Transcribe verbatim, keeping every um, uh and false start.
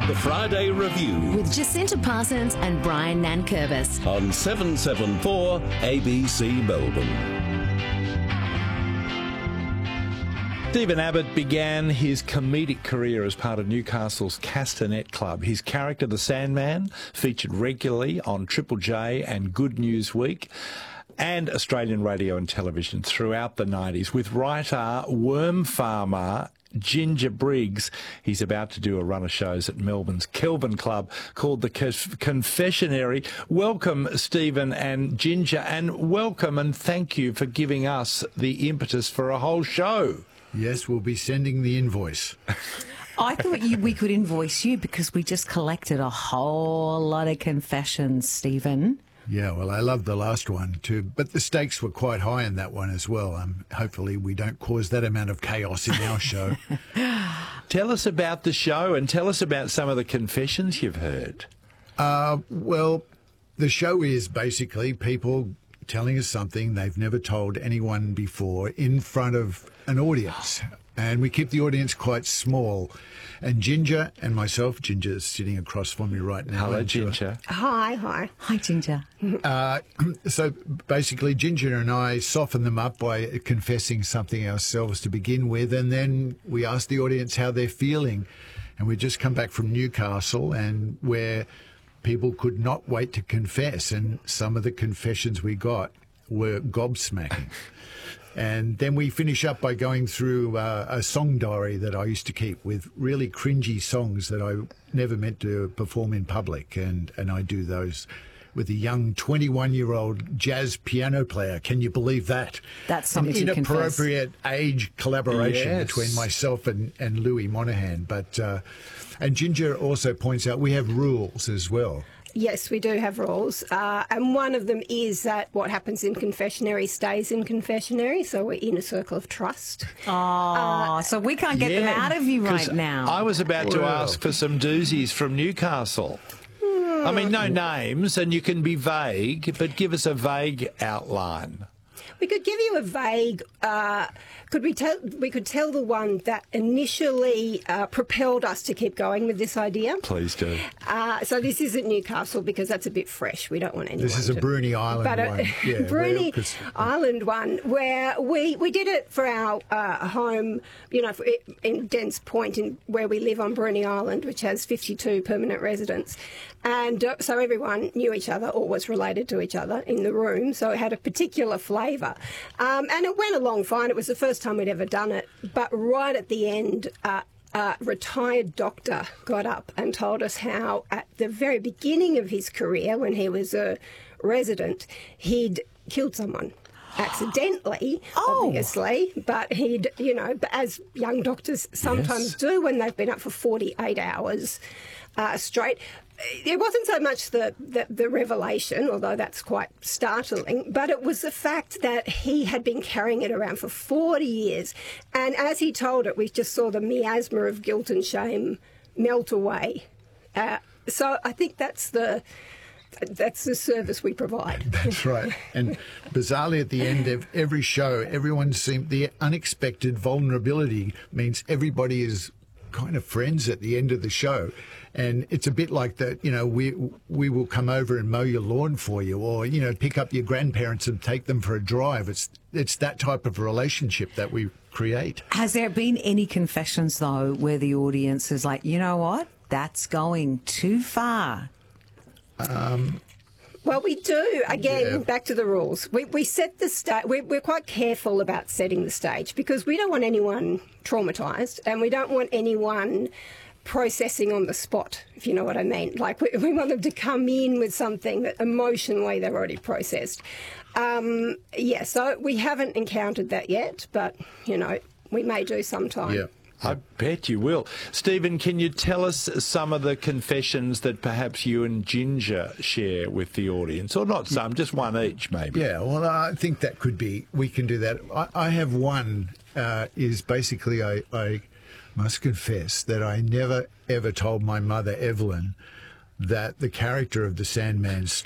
The Friday Review with Jacinta Parsons and Brian Nankervis on seven seven four A B C Melbourne. Stephen Abbott began his comedic career as part of Newcastle's Castanet Club. His character, the Sandman, featured regularly on Triple J and Good News Week and Australian radio and television throughout the nineties. With writer, worm farmer Ginger Briggs, he's about to do a run of shows at Melbourne's Kelvin Club called the Confessionary. Welcome, Stephen and Ginger, and welcome and thank you for giving us the impetus for a whole show. Yes, we'll be sending the invoice. I thought you, we could invoice you because we just collected a whole lot of confessions, Stephen. Yeah, well, I love the last one too, but the stakes were quite high in that one as well. Um, hopefully we don't cause that amount of chaos in our show. Tell us about the show and tell us about some of the confessions you've heard. Uh, well, the show is basically people telling us something they've never told anyone before in front of an audience. And we keep the audience quite small. And Ginger and myself, Ginger's sitting across from me right now. Hello, Ginger. Hi, hi. Hi, Ginger. Uh, so basically, Ginger and I soften them up by confessing something ourselves to begin with, and then we ask the audience how they're feeling. And we just come back from Newcastle, and where people could not wait to confess, and some of the confessions we got were gobsmacking. And then we finish up by going through uh, a song diary that I used to keep with really cringy songs that I never meant to perform in public. And, and I do those with a young twenty-one-year-old jazz piano player. Can you believe that? That's something An to confess. Inappropriate age collaboration Yes. between myself and, and Louis Monahan. But uh, and Ginger also points out we have rules as well. Yes, we do have rules, uh, and one of them is that what happens in confessionary stays in confessionary, so we're in a circle of trust. Oh, uh, so we can't get them Yeah, out of you right 'cause now. I was about to Well. ask for some doozies from Newcastle. I mean, no names, and you can be vague, but give us a vague outline. We could give you a vague. Uh, could we tell? We could tell the one that initially uh, propelled us to keep going with this idea. Please do. Uh, so this isn't Newcastle because that's a bit fresh. We don't want anyone. This is a to, Bruny Island but a, one. Yeah, Bruny where- 'cause- Island one where we, we did it for our uh, home, you know, for, in Dens Point, in where we live on Bruny Island, which has fifty-two permanent residents, and uh, so everyone knew each other or was related to each other in the room. So it had a particular flavour, um, and it went along fine. It was the first time we'd ever done it, but right at the end. Uh, A retired doctor got up and told us how at the very beginning of his career, when he was a resident, he'd killed someone accidentally, Oh. obviously, but he'd, you know, as young doctors sometimes Yes. do when they've been up for forty-eight hours uh, straight. It wasn't so much the, the, the revelation, although that's quite startling, but it was the fact that he had been carrying it around for forty years. And as he told it, we just saw the miasma of guilt and shame melt away. Uh, so I think that's the that's the service we provide. That's right. And bizarrely, at the end of every show, everyone seemed the unexpected vulnerability means everybody is kind of friends at the end of the show. And it's a bit like that, you know, we we will come over and mow your lawn for you, or, you know, pick up your grandparents and take them for a drive. It's it's that type of relationship that we create. Has there been any confessions, though, where the audience is like, you know what, that's going too far? Well, we do. Again, Yeah. back to the rules. We, we set the stage. We're, we're quite careful about setting the stage because we don't want anyone traumatised and we don't want anyone processing on the spot, if you know what I mean. Like, we, we want them to come in with something that emotionally they've already processed. Um, yeah, so we haven't encountered that yet, but, you know, we may do sometime. Yeah. I bet you will. Stephen, can you tell us some of the confessions that perhaps you and Ginger share with the audience? Or not some, just one each, maybe. Yeah, well, I think that could be, we can do that. I, I have one, uh, is basically I, I must confess that I never, ever told my mother, Evelyn, that the character of the Sandman